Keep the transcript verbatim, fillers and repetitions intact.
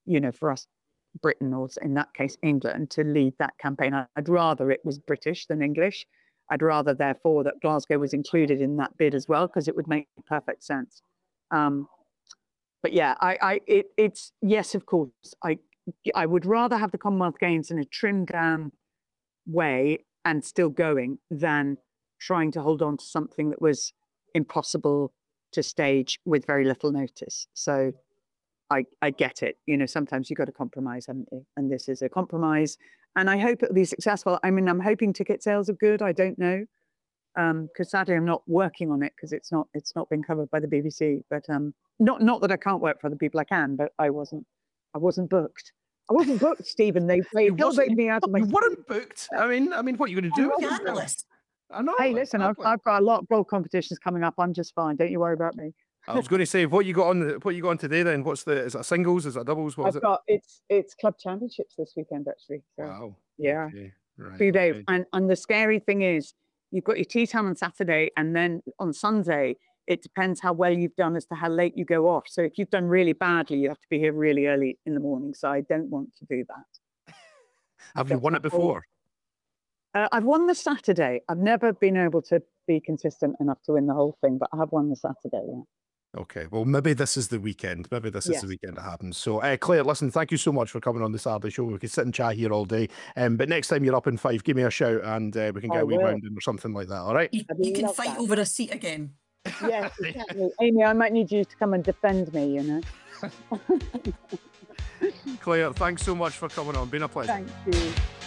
you know, for us, Britain, or in that case, England, to lead that campaign. I'd rather it was British than English. I'd rather, therefore, that Glasgow was included in that bid as well, because it would make perfect sense. Um, but yeah, I, I, it, it's yes, of course. I, I would rather have the Commonwealth Games in a trimmed down way and still going than trying to hold on to something that was impossible to stage with very little notice. So I, I get it. You know, sometimes you've got to compromise, haven't you? And this is a compromise. And I hope it'll be successful. I mean, I'm hoping ticket sales are good. I don't know. Um, because sadly I'm not working on it because it's not it's not been covered by the B B C. But um not not that I can't work for other people, I can, but I wasn't I wasn't booked. I wasn't booked, Stephen. They they You pulled wasn't me out of my you weren't booked. I mean I mean, what are you gonna do with yourself? Scandalous. I know, Hey, listen, I've exactly. I've got a lot of golf competitions coming up. I'm just fine. Don't you worry about me. I was gonna say, what you got on the what you got on today then? What's the is it a singles? Is it a doubles? What is I've it? got it's it's club championships this weekend, actually. So Wow. yeah. Okay. Right. Few days. Okay. And and the scary thing is you've got your tea time on Saturday, and then on Sunday, it depends how well you've done as to how late you go off. So if you've done really badly, you have to be here really early in the morning. So I don't want to do that. Have you won it before? Uh, I've won the Saturday. I've never been able to be consistent enough to win the whole thing, but I have won the Saturday, yeah. Okay, well, maybe this is the weekend. Maybe this is Yes. the weekend it happens. So, uh, Claire, listen, thank you so much for coming on the Saturday show. We could sit and chat here all day. Um, but next time you're up in Fife, give me a shout and uh, we can get I a wee will. round in or something like that, all right? You, I'd you can love fight that. over a seat again. Yes, exactly. Amy, I might need you to come and defend me, you know. Claire, thanks so much for coming on. Been a pleasure. Thank you.